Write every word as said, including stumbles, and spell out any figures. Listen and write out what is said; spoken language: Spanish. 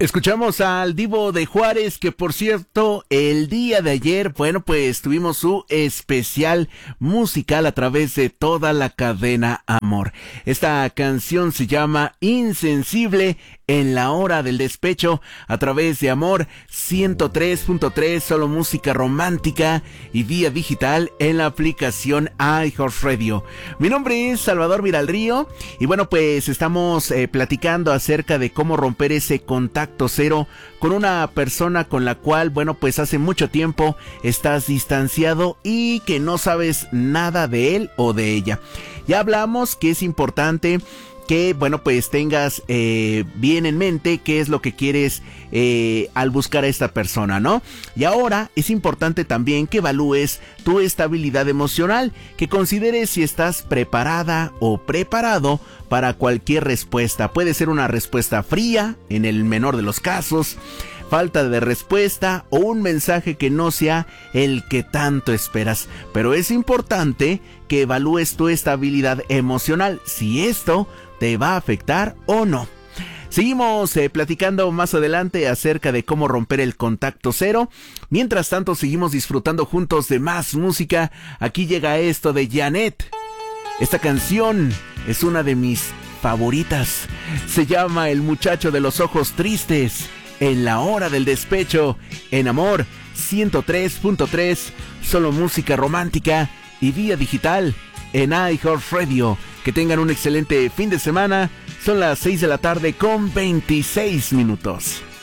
Escuchamos al Divo de Juárez, que por cierto, el día de ayer, bueno, pues tuvimos su especial musical a través de toda la cadena Amor. Esta canción se llama Insensible en la hora del despecho a través de Amor ciento tres punto tres, solo música romántica y vía digital en la aplicación iHeartRadio. Mi nombre es Salvador Viralrío y bueno, pues estamos eh, platicando acerca de cómo romper ese contacto cero con una persona con la cual, bueno, pues hace mucho tiempo estás distanciado y que no sabes nada de él o de ella. Ya hablamos que es importante que, bueno, pues tengas eh, bien en mente qué es lo que quieres eh, al buscar a esta persona, ¿no? Y ahora es importante también que evalúes tu estabilidad emocional, que consideres si estás preparada o preparado para cualquier respuesta. Puede ser una respuesta fría, en el menor de los casos, falta de respuesta o un mensaje que no sea el que tanto esperas. Pero es importante que evalúes tu estabilidad emocional, si esto te va a afectar o no. Seguimos eh, platicando más adelante acerca de cómo romper el contacto cero. Mientras tanto, seguimos disfrutando juntos de más música. Aquí llega esto de Janet. Esta canción es una de mis favoritas. Se llama El muchacho de los ojos tristes, en la hora del despecho, en Amor ciento tres punto tres, solo música romántica y vía digital en iHeartRadio. Que tengan un excelente fin de semana. Son las seis de la tarde con veintiséis minutos.